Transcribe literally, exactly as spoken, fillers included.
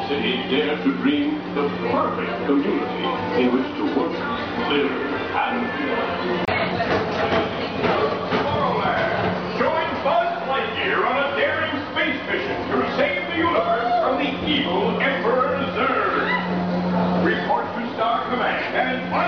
City dare to dream the perfect community in which to work, live, and play. Join Buzz Lightyear on a daring space mission to save the universe from the evil Emperor Zurg. Report to Star Command and find